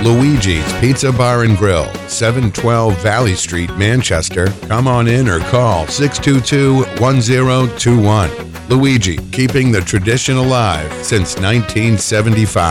Luigi's Pizza Bar and Grill, 712 Valley Street, Manchester. Come on in or call 622-1021. Luigi, keeping the tradition alive since 1975.